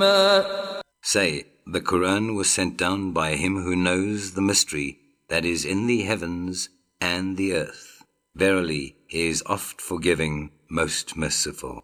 حكيما. Say, the Quran was sent down by him who knows the mystery that is in the heavens and the earth. Verily, he is oft forgiving, most merciful.